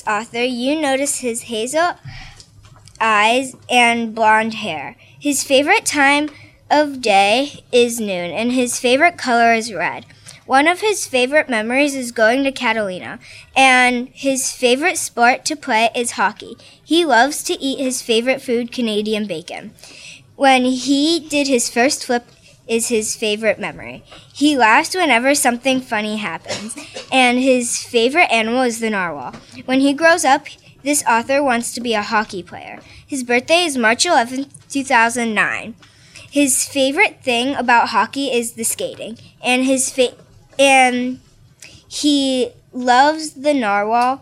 author, you notice his hazel eyes and blonde hair. His favorite time of day is noon, and his favorite color is red. One of his favorite memories is going to Catalina, and his favorite sport to play is hockey. He loves to eat his favorite food, Canadian bacon. When he did his first flip is his favorite memory. He laughs whenever something funny happens, and his favorite animal is the narwhal. When he grows up, this author wants to be a hockey player. His birthday is March 11th, 2009. His favorite thing about hockey is the skating, and he loves the narwhal.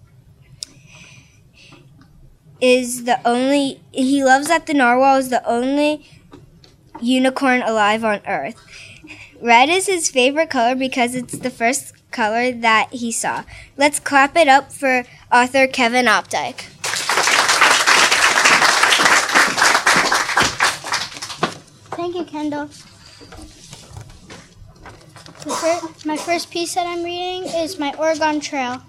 He loves that the narwhal is the only unicorn alive on Earth. Red is his favorite color because it's the first color that he saw. Let's clap it up for author Kevin Opdyke. Thank you, Kendall. My first piece that I'm reading is my Oregon Trail.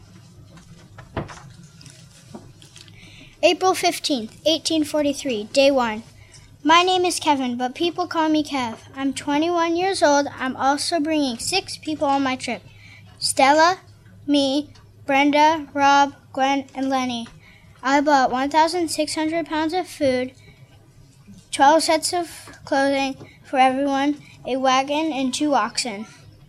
April 15th, 1843, Day 1. My name is Kevin, but people call me Kev. I'm 21 years old. I'm also bringing 6 people on my trip. Stella, me, Brenda, Rob, Gwen, and Lenny. I bought 1,600 pounds of food, 12 sets of clothing for everyone, a wagon, and 2 oxen.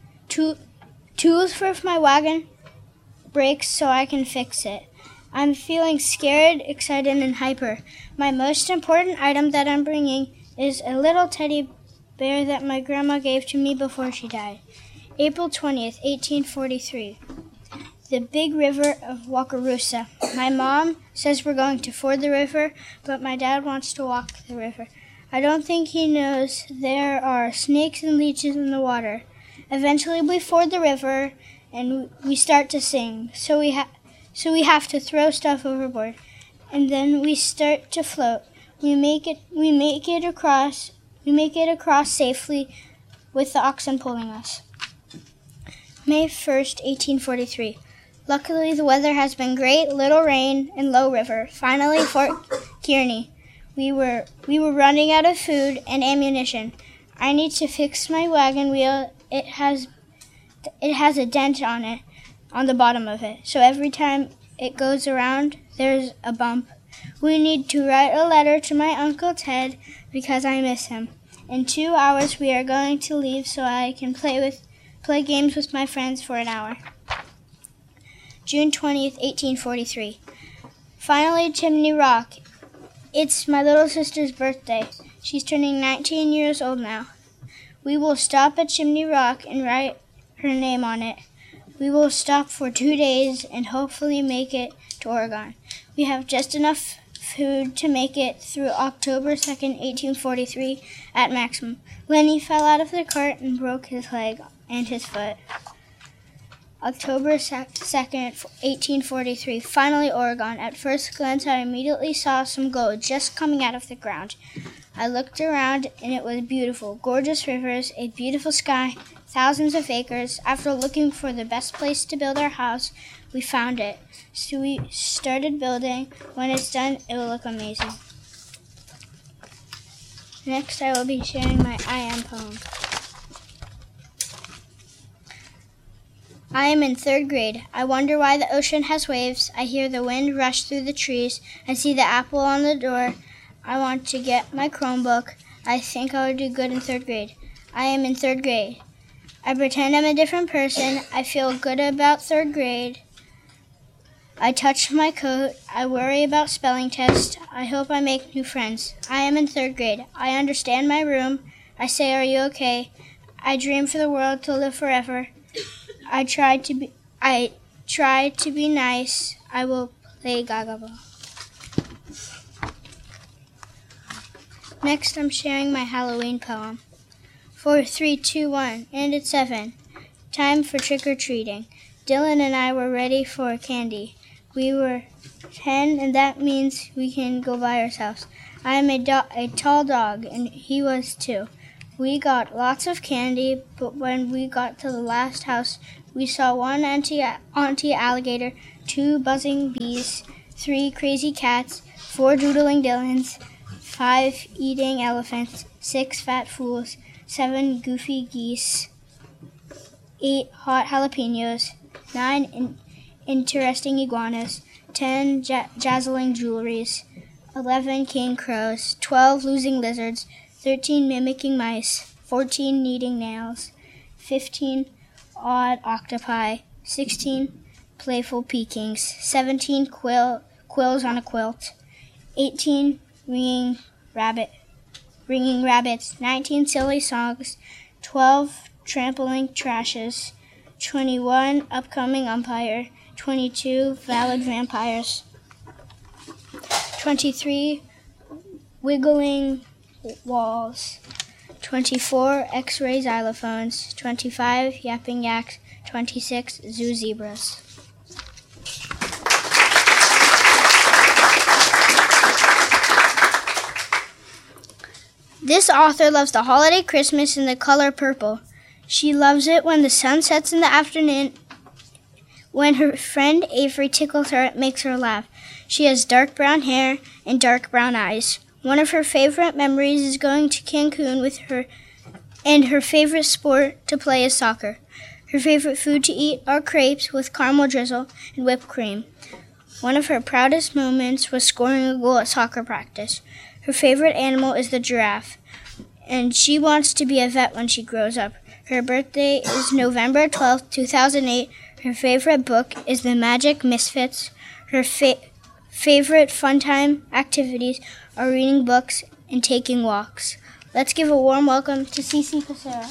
Tools for if my wagon breaks so I can fix it. I'm feeling scared, excited, and hyper. My most important item that I'm bringing is a little teddy bear that my grandma gave to me before she died. April 20th, 1843. The big river of Wakarusa. My mom says we're going to ford the river, but my dad wants to walk the river. I don't think he knows there are snakes and leeches in the water. Eventually we ford the river and we start to sing. So we have to throw stuff overboard, and then we start to float. We make it across safely with the oxen pulling us. May 1st, 1843. Luckily the weather has been great, little rain and low river. Finally Fort Kearney. We were running out of food and ammunition. I need to fix my wagon wheel. It has a dent on it, on the bottom of it, so every time it goes around, there's a bump. We need to write a letter to my Uncle Ted because I miss him. In 2 hours, we are going to leave so I can play games with my friends for an hour. June 20th, 1843. Finally, Chimney Rock. It's my little sister's birthday. She's turning 19 years old now. We will stop at Chimney Rock and write her name on it. We will stop for 2 days and hopefully make it to Oregon. We have just enough food to make it through October 2nd, 1843 at maximum. Lenny fell out of the cart and broke his leg and his foot. October 2nd, 1843, finally Oregon. At first glance, I immediately saw some gold just coming out of the ground. I looked around, and it was beautiful. Gorgeous rivers, a beautiful sky, thousands of acres. After looking for the best place to build our house, we found it. So we started building. When it's done, it will look amazing. Next, I will be sharing my I Am poem. I am in 3rd grade. I wonder why the ocean has waves. I hear the wind rush through the trees. I see the apple on the door. I want to get my Chromebook. I think I will do good in 3rd grade. I am in 3rd grade. I pretend I'm a different person. I feel good about 3rd grade. I touch my coat. I worry about spelling tests. I hope I make new friends. I am in 3rd grade. I understand my room. I say, are you okay? I dream for the world to live forever. I try to be nice. I will play Gaga Ball. Next, I'm sharing my Halloween poem. 4, 3, 2, 1, and it's 7. Time for trick-or-treating. Dylan and I were ready for candy. We were 10, and that means we can go by ourselves. I am a tall dog, and he was too. We got lots of candy, but when we got to the last house, We saw one auntie alligator, 2 buzzing bees, 3 crazy cats, 4 doodling Dylans, 5 eating elephants, 6 fat fools, 7 goofy geese, 8 hot jalapenos, 9 interesting iguanas, 10 dazzling jewelries, 11 king crows, 12 losing lizards, 13 mimicking mice, 14 kneading nails, 15 odd octopi, 16 playful Pekings, 17 quills on a quilt, 18 ringing rabbits, 19 silly songs, 12 trampling trashes, 21 upcoming umpire, 22 valid vampires, 23 wiggling walls, 24 X-ray xylophones, 25 yapping yaks, 26 zoo zebras. This author loves the holiday Christmas in the color purple. She loves it when the sun sets in the afternoon. When her friend Avery tickles her, it makes her laugh. She has dark brown hair and dark brown eyes. One of her favorite memories is going to Cancun with her, and her favorite sport to play is soccer. Her favorite food to eat are crepes with caramel drizzle and whipped cream. One of her proudest moments was scoring a goal at soccer practice. Her favorite animal is the giraffe, and she wants to be a vet when she grows up. Her birthday is November 12, 2008. Her favorite book is The Magic Misfits. Her favorite fun time activities are reading books and taking walks. Let's give a warm welcome to Cece Passera.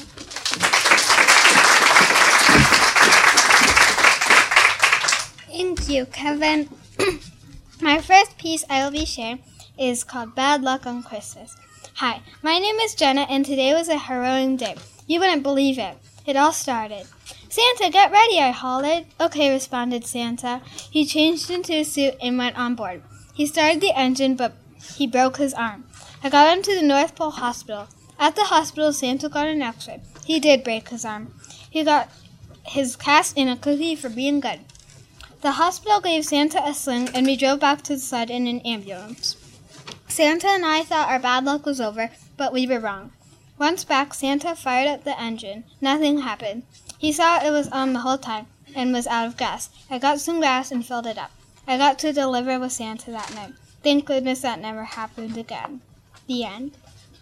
Thank you, Kevin. My first piece I will be sharing is called Bad Luck on Christmas. Hi, my name is Jenna, and today was a harrowing day. You wouldn't believe it. It all started. Santa, get ready, I hollered. Okay, responded Santa. He changed into a suit and went on board. He started the engine, but he broke his arm. I got him to the North Pole Hospital. At the hospital, Santa got an x-ray. He did break his arm. He got his cast and a cookie for being good. The hospital gave Santa a sling, and we drove back to the sled in an ambulance. Santa and I thought our bad luck was over, but we were wrong. Once back, Santa fired up the engine. Nothing happened. He saw it was on the whole time and was out of gas. I got some gas and filled it up. I got to deliver with Santa that night. Thank goodness that never happened again. The end.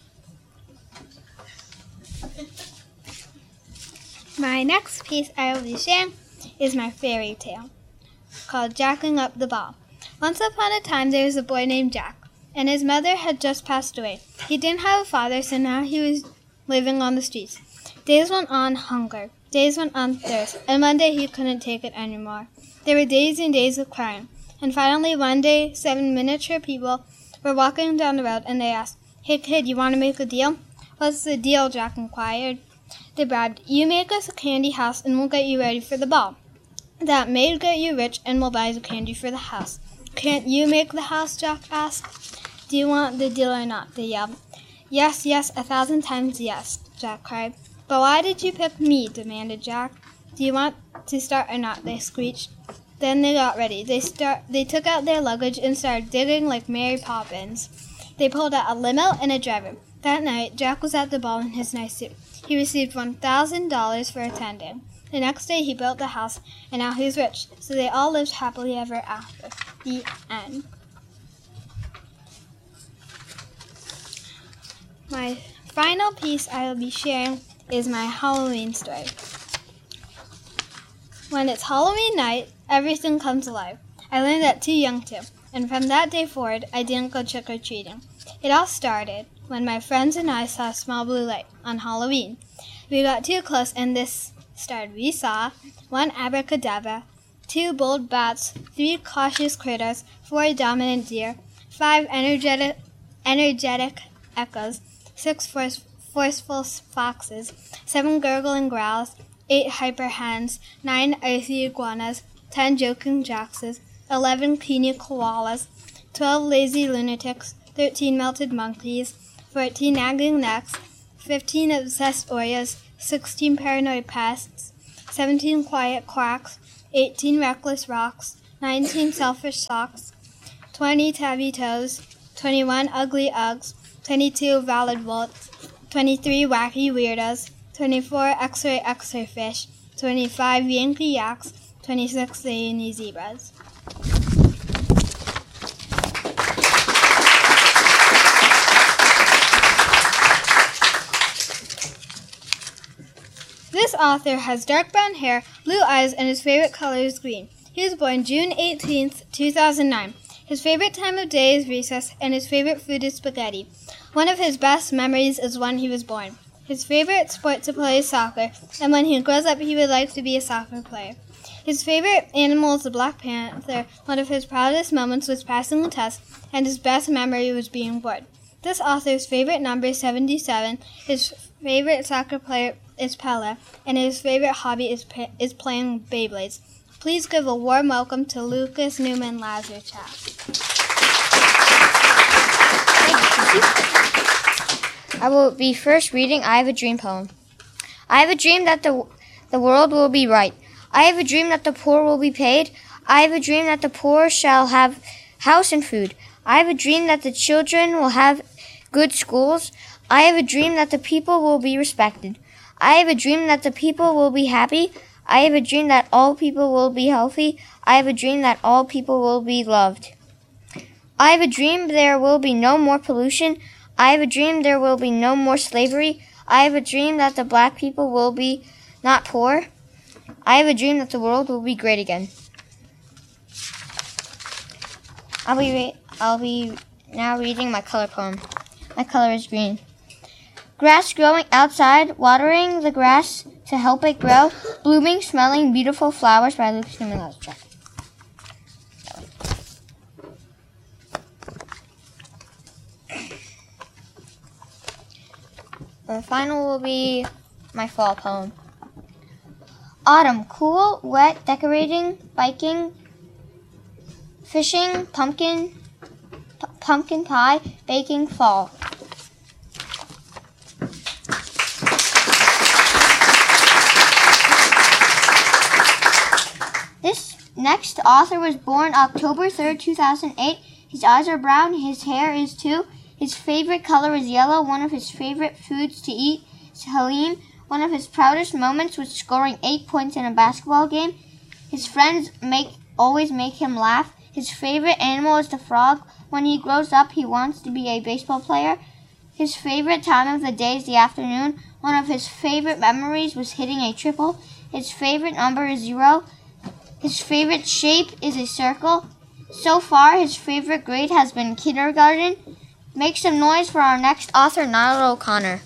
My next piece I will be sharing is my fairy tale, called Jacking Up the Ball. Once upon a time there was a boy named Jack, and his mother had just passed away. He didn't have a father, so now he was living on the streets. Days went on hunger. Days went on thirst, and one day he couldn't take it anymore. There were days and days of crying, and finally one day 7 miniature people were walking down the road, and they asked, "Hey kid, you want to make a deal?" "What's the deal?" Jack inquired. They bribed, "You make us a candy house, and we'll get you ready for the ball. That may get you rich, and we'll buy the candy for the house." "Can't you make the house?" Jack asked. "Do you want the deal or not?" they yelled. "Yes, yes, 1,000 times yes," Jack cried. "But why did you pick me?" demanded Jack. "Do you want to start or not?" they screeched. Then they got ready. They took out their luggage and started digging like Mary Poppins. They pulled out a limo and a driver. That night, Jack was at the ball in his nice suit. He received $1,000 for attending. The next day, he built the house, and now he's rich. So they all lived happily ever after. The end. My final piece I will be sharing is my Halloween story. When it's Halloween night, everything comes alive. I learned that too young to, and from that day forward, I didn't go trick-or-treating. It all started when my friends and I saw a small blue light on Halloween. We got too close, and this started. We saw 1 abracadabra, 2 bold bats, 3 cautious critters, 4 dominant deer, 5 energetic echoes, 6 forceful foxes, 7 gurgling growls, 8 hyper hens, 9 icy iguanas, 10 joking jackses, 11 peony koalas, 12 lazy lunatics, 13 melted monkeys, 14 nagging necks, 15 obsessed Oreos, 16 paranoid pests, 17 quiet quacks, 18 reckless rocks, 19 selfish socks, 20 tabby toes, 21 ugly Uggs, 22 valid wolves, 23 wacky weirdos, 24 X-ray fish, 25 Yankee yaks, 26 zany zebras. This author has dark brown hair, blue eyes, and his favorite color is green. He was born June 18th, 2009. His favorite time of day is recess, and his favorite food is spaghetti. One of his best memories is when he was born. His favorite sport to play is soccer, and when he grows up, he would like to be a soccer player. His favorite animal is the black panther. One of his proudest moments was passing the test, and his best memory was being bored. This author's favorite number is 77. His favorite soccer player is Pele, and his favorite hobby is playing Beyblades. Please give a warm welcome to Lucas Newman Lazarchak. I will be first reading I Have a Dream poem. I have a dream that the world will be right. I have a dream that the poor will be paid. I have a dream that the poor shall have house and food. I have a dream that the children will have good schools. I have a dream that the people will be respected. I have a dream that the people will be happy. I have a dream that all people will be healthy. I have a dream that all people will be loved. I have a dream there will be no more pollution. I have a dream there will be no more slavery. I have a dream that the black people will be not poor. I have a dream that the world will be great again. I'll be now reading my color poem. My color is green. Grass growing outside, watering the grass to help it grow, blooming, smelling, beautiful flowers by Lucas Newman Lazarchak. The final will be my fall poem. Autumn, cool, wet, decorating, biking, fishing, pumpkin pie, baking, fall. This next author was born October 3rd, 2008. His eyes are brown, his hair is too. His favorite color is yellow. One of his favorite foods to eat is Halim. One of his proudest moments was scoring 8 points in a basketball game. His friends always make him laugh. His favorite animal is the frog. When he grows up, he wants to be a baseball player. His favorite time of the day is the afternoon. One of his favorite memories was hitting a triple. His favorite number is 0. His favorite shape is a circle. So far, his favorite grade has been kindergarten. Make some noise for our next author, Nyla O'Connor.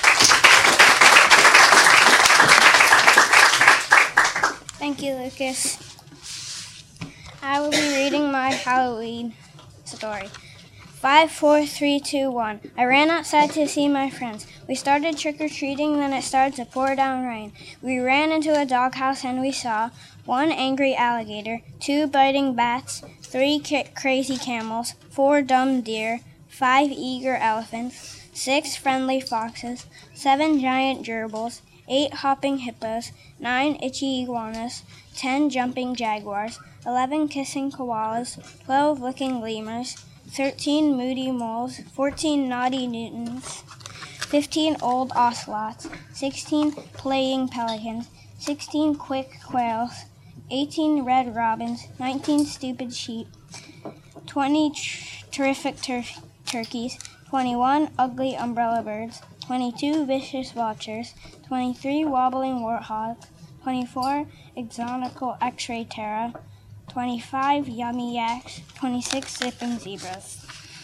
Thank you, Lucas. I will be reading my Halloween story. 5, 4, 3, 2, 1. I ran outside to see my friends. We started trick-or-treating, then it started to pour down rain. We ran into a doghouse and we saw 1 angry alligator, 2 biting bats, 3 crazy camels, 4 dumb deer, 5 eager elephants, 6 friendly foxes, 7 giant gerbils, 8 hopping hippos, 9 itchy iguanas, 10 jumping jaguars, 11 kissing koalas, 12 licking lemurs, 13 moody moles, 14 naughty Newtons, 15 old ocelots, 16 playing pelicans, 16 quick quails, 18 red robins, 19 stupid sheep, 20 terrific turkeys, 21 ugly umbrella birds, 22 vicious vultures, 23 wobbling warthogs, 24 exotical X-ray Terra, 25 yummy yaks, 26 zipping zebras.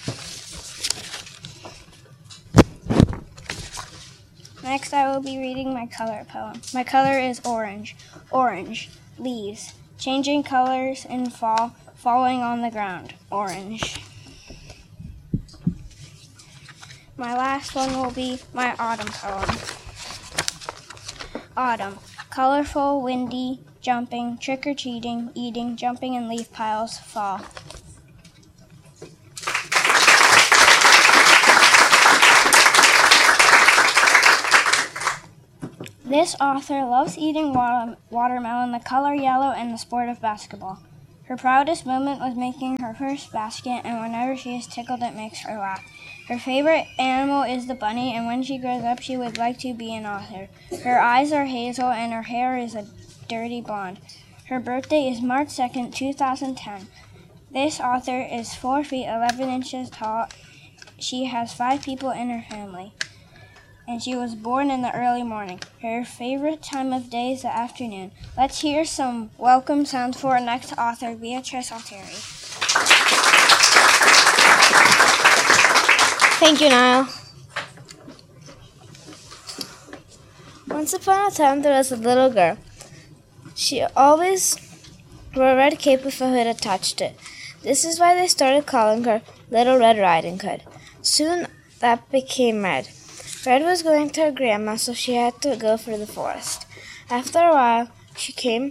Next, I will be reading my color poem. My color is orange. Orange, leaves, changing colors in fall, falling on the ground. Orange. My last one will be my autumn poem. Autumn, colorful, windy, jumping, trick-or-treating, eating, jumping in leaf piles, fall. This author loves eating watermelon, the color yellow, and the sport of basketball. Her proudest moment was making her first basket, and whenever she is tickled, it makes her laugh. Her favorite animal is the bunny, and when she grows up, she would like to be an author. Her eyes are hazel, and her hair is a dirty blonde. Her birthday is March 2nd, 2010. This author is 4 feet 11 inches tall. She has 5 people in her family, and she was born in the early morning. Her favorite time of day is the afternoon. Let's hear some welcome sounds for our next author, Beatrice Altieri. Thank you, Niall. Once upon a time, there was a little girl. She always wore a red cape with a hood attached to it. This is why they started calling her Little Red Riding Hood. Soon that became Red. Red was going to her grandma, so she had to go through the forest. After a while, she came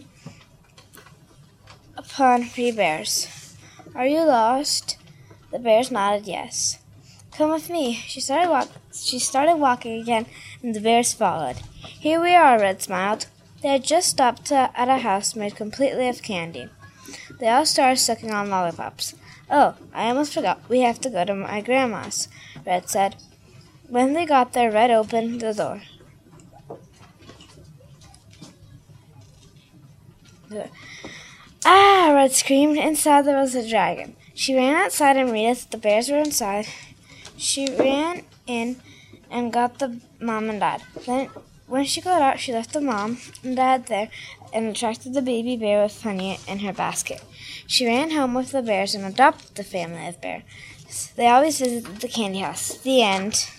upon 3 bears. Are you lost? The bears nodded yes. Come with me. She started walking again, and the bears followed. Here we are, Red smiled. They had just stopped at a house made completely of candy. They all started sucking on lollipops. Oh, I almost forgot. We have to go to my grandma's, Red said. When they got there, Red opened the door. Ah! Red screamed. Inside there was a dragon. She ran outside and realized the bears were inside. She ran in and got the mom and dad. Then, when she got out, she left the mom and dad there and attracted the baby bear with honey in her basket. She ran home with the bears and adopted the family of bears. They always visited the candy house. The end.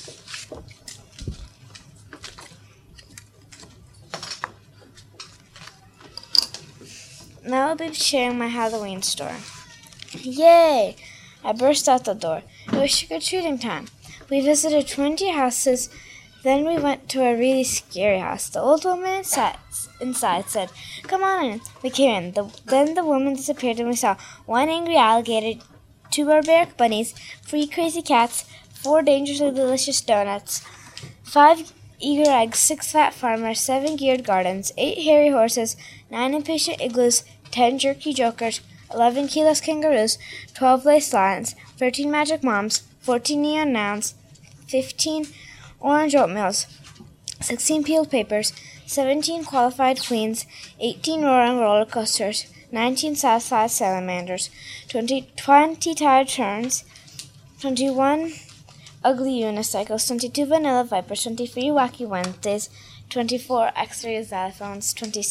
Now I'll be sharing my Halloween story. Yay! I burst out the door. It was trick-or-treating time. We visited 20 houses. Then we went to a really scary house. The old woman inside said, Come on in. We came in. Then the woman disappeared and we saw 1 angry alligator, 2 barbaric bunnies, 3 crazy cats, 4 dangerously delicious donuts, 5 eager eggs, 6 fat farmers, 7 geared gardens, 8 hairy horses, 9 impatient igloos, 10 jerky jokers, 11 keyless kangaroos, 12 lace lions, 13 magic moms, 14 neon nouns, 15 orange oatmeals, 16 peeled papers, 17 qualified queens, 18 roaring roller coasters, 19 satisfied salamanders, 20 tired terns, 21 ugly unicycles, 22 vanilla vipers, 23 wacky Wednesdays, 24 X-ray xylophones,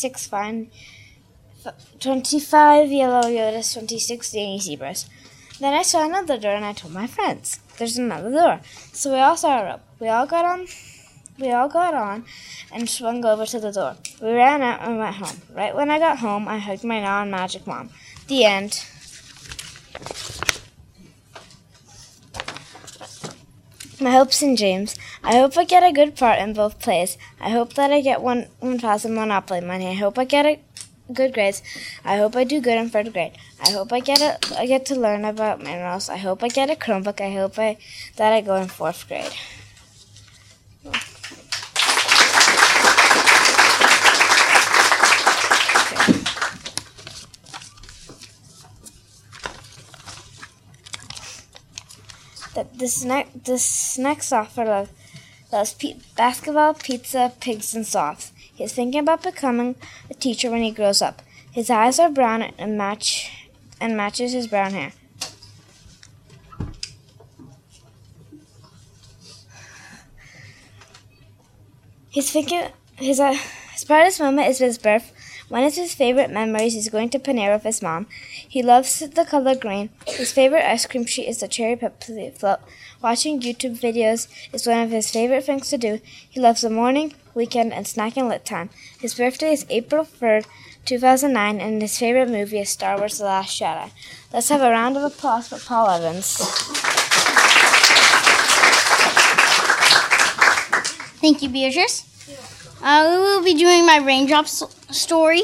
25 yellow Yodas, 26 dainty zebras. Then I saw another door and I told my friends, there's another door. So we all saw a rope. We all got on and swung over to the door. We ran out and went home. Right when I got home, I hugged my non-magic mom. The end. My hopes and dreams. I hope I get a good part in both plays. I hope that I get 1,000 Monopoly money. I hope I get good grades. I hope I do good in 3rd grade. I hope I get to learn about minerals. I hope I get a Chromebook. I hope that I go in 4th grade. This next author loves basketball, pizza, pigs, and sloths. He's thinking about becoming a teacher when he grows up. His eyes are brown and matches his brown hair. He's thinking his proudest moment is his birth. One of his favorite memories is going to Panera with his mom. He loves the color green. His favorite ice cream treat is the cherry Pepsi float. Watching YouTube videos is one of his favorite things to do. He loves the morning, weekend, and snack and lit time. His birthday is April 3rd, 2009, and his favorite movie is Star Wars The Last Jedi. Let's have a round of applause for Paul Evans. Thank you, Beatrice. We will be doing my raindrop story.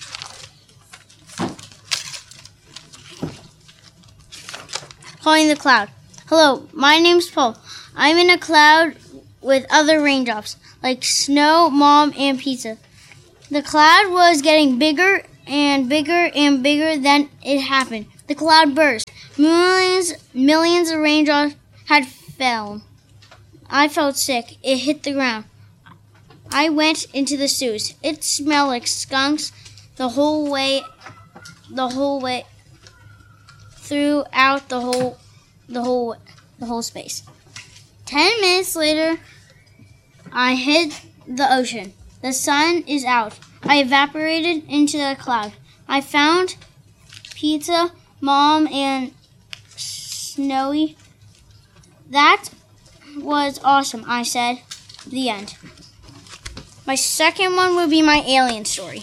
Calling the cloud. Hello, my name's Paul. I'm in a cloud with other raindrops. like snow, Mom, and pizza. The cloud was getting bigger and bigger and bigger. Then it happened. The cloud burst. Millions of raindrops had fell. I felt sick. It hit the ground. I went into the sewers. It smelled like skunks the whole way throughout the whole space. 10 minutes later, I hit the ocean. The sun is out. I evaporated into the cloud. I found pizza, Mom, and Snowy. That was awesome, I said. The end. My second one would be my alien story.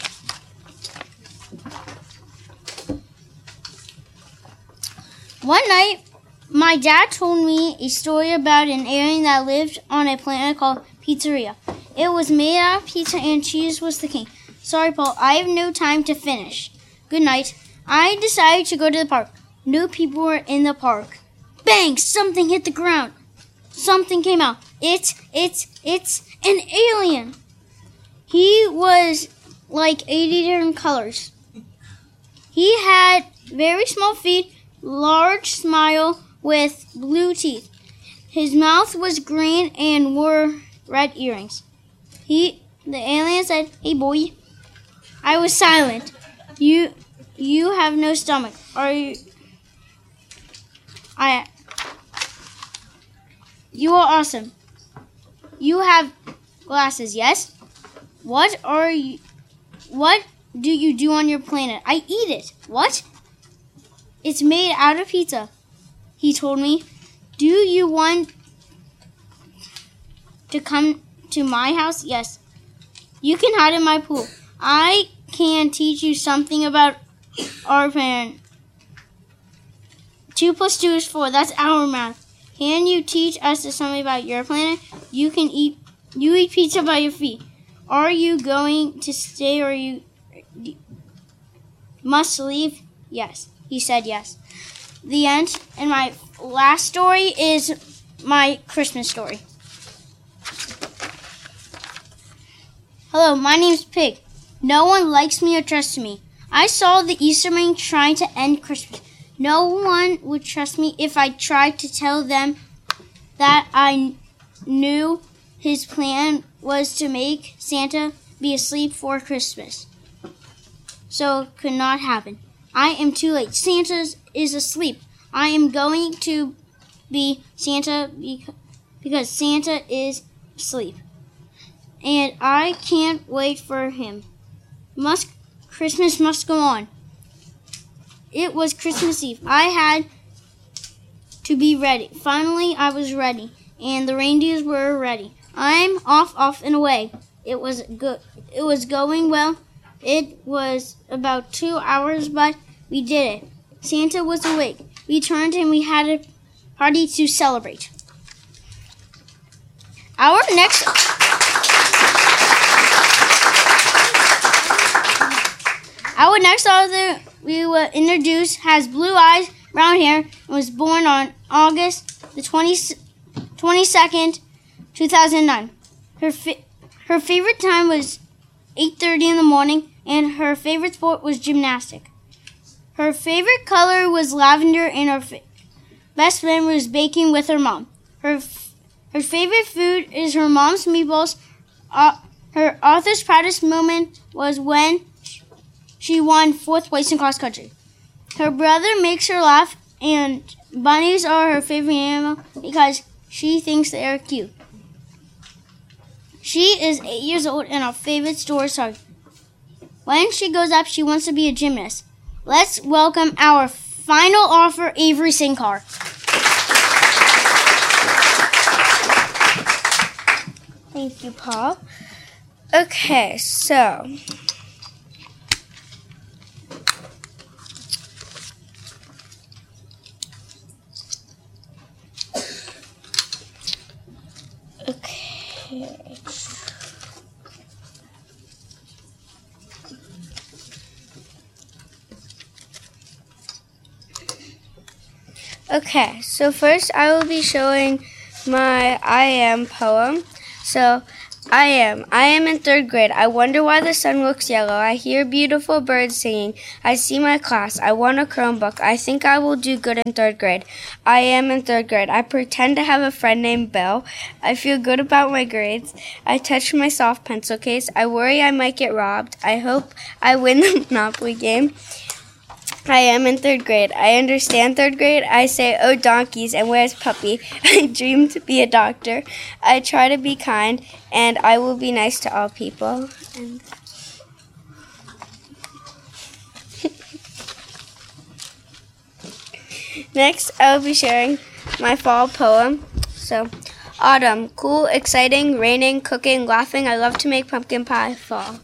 One night, my dad told me a story about an alien that lived on a planet called Pizzeria. It was made out of pizza and cheese was the king. Sorry, Paul, I have no time to finish. Good night. I decided to go to the park. No people were in the park. Bang! Something hit the ground. Something came out. It's an alien. He was like 80 different colors. He had very small feet, large smile with blue teeth. His mouth was green and wore red earrings. The alien said, "Hey boy." I was silent. You have no stomach. You are awesome. You have glasses, yes? What do you do on your planet? I eat it. What? It's made out of pizza, he told me. Do you want to come to my house? Yes. You can hide in my pool. I can teach you something about our planet. 2 + 2 is 4. That's our math. Can you teach us something about your planet? You eat pizza by your feet. Are you going to stay or you must leave? Yes. He said yes. The end. And my last story is my Christmas story. Hello, my name's Pig. No one likes me or trusts me. I saw the Easter Bunny trying to end Christmas. No one would trust me if I tried to tell them that I knew his plan was to make Santa be asleep for Christmas. So it could not happen. I am too late. Santa is asleep. I am going to be Santa because Santa is asleep. And I can't wait for him. Christmas must go on. It was Christmas Eve. I had to be ready. Finally, I was ready, and the reindeers were ready. I'm off and away. It was good. It was going well. It was about 2 hours, but we did it. Santa was awake. We turned and we had a party to celebrate. Our next author we will introduce has blue eyes, brown hair, and was born on August the 22nd, 2009. Her favorite time was 8:30 in the morning, and her favorite sport was gymnastics. Her favorite color was lavender, and her best memory was baking with her mom. Her favorite food is her mom's meatballs. Her author's proudest moment was when she won 4th place in cross country. Her brother makes her laugh, and bunnies are her favorite animal because she thinks they are cute. She is 8 years old, and her favorite store is Target. When she grows up, she wants to be a gymnast. Let's welcome our final author, Avery Sinkar. Thank you, Paul. Okay, so Okay, so first I will be showing my I Am poem. So, I am in third grade. I wonder why the sun looks yellow. I hear beautiful birds singing. I see my class. I want a Chromebook. I think I will do good in third grade. I am in third grade. I pretend to have a friend named Bill. I feel good about my grades. I touch my soft pencil case. I worry I might get robbed. I hope I win the Monopoly game. I am in third grade. I understand third grade. I say, oh, donkeys, and where's Puppy? I dream to be a doctor. I try to be kind, and I will be nice to all people. Next, I will be sharing my fall poem. So, autumn, cool, exciting, raining, cooking, laughing. I love to make pumpkin pie. Fall.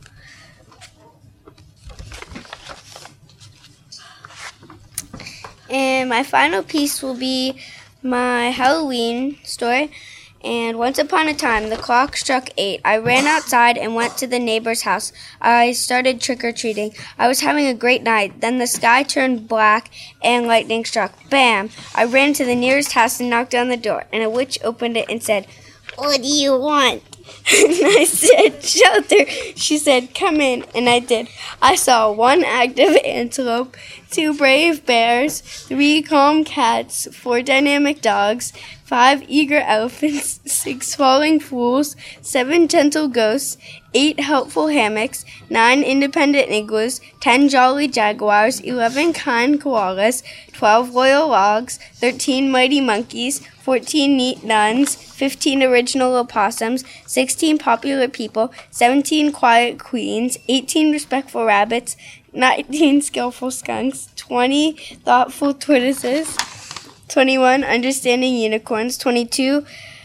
And my final piece will be my Halloween story. And once upon a time, the clock struck 8. I ran outside and went to the neighbor's house. I started trick-or-treating. I was having a great night. Then the sky turned black and lightning struck. Bam! I ran to the nearest house and knocked on the door. And a witch opened it and said, what do you want? And I said, shelter. She said, come in. And I did. I saw 1 active antelope, 2 brave bears, 3 calm cats, 4 dynamic dogs, 5 eager elephants, 6 falling fools, 7 gentle ghosts, 8 helpful hammocks, 9 independent igloos, 10 jolly jaguars, 11 kind koalas, 12 loyal logs, 13 mighty monkeys, 14 neat nuns, 15 original opossums, 16 popular people, 17 quiet queens, 18 respectful rabbits, 19 skillful skunks, 20 thoughtful tortoises, 21 understanding unicorns, 22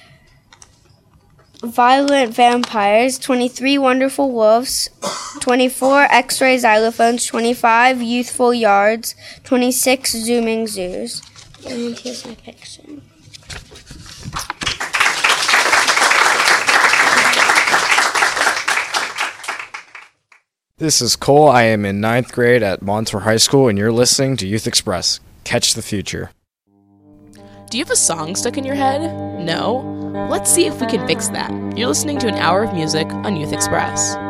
violent vampires, 23 wonderful wolves, 24 X-ray xylophones, 25 youthful yards, 26 zooming zoos. And here's my picture. This is Cole. I am in 9th grade at Montour High School, and you're listening to Youth Express. Catch the future. Do you have a song stuck in your head? No? Let's see if we can fix that. You're listening to an hour of music on Youth Express.